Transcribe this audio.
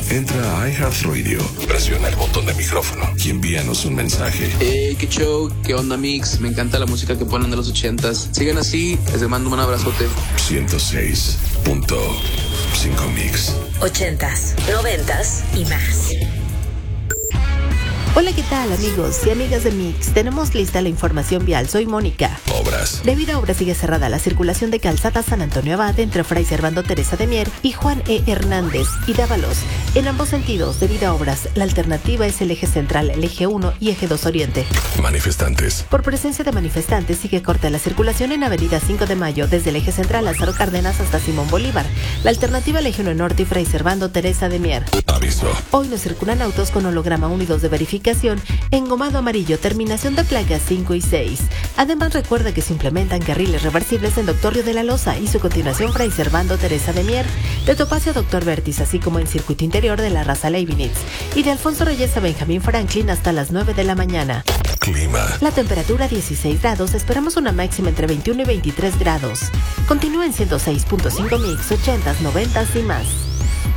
Entra a iHeartRadio, presiona el botón de micrófono y envíanos un mensaje. Qué show, qué onda mix, me encanta la música que ponen de los 80s. Sigan así, les mando un abrazote. 106.5 Mix. 80s, 90s y más. Hola, ¿qué tal amigos y amigas de Mix? Tenemos lista la información vial. Soy Mónica. Obras. Debido a obras sigue cerrada la circulación de Calzada San Antonio Abad entre Fray Servando Teresa de Mier y Juan E. Hernández y Dávalos. En ambos sentidos, debido a obras, la alternativa es el eje central, el eje 1 y eje 2 Oriente. Manifestantes. Por presencia de manifestantes sigue corta la circulación en Avenida 5 de Mayo desde el eje central Lázaro Cárdenas hasta Simón Bolívar. La alternativa el eje 1 Norte y Fray Servando Teresa de Mier. Aviso. Hoy no circulan autos con holograma 1 y 2 de verificación, engomado amarillo, terminación de plagas 5 y 6. Además recuerda que se implementan carriles reversibles en Doctor Río de la Loza y su continuación Fray Servando Teresa de Mier, de Topacio a Doctor Vértiz, así como el circuito interior de la Raza Leibniz y de Alfonso Reyes a Benjamín Franklin hasta las 9 de la mañana. Clima. La temperatura 16 grados, esperamos una máxima entre 21 y 23 grados. Continúa en 106.5 Mix, 80s, 90s y más.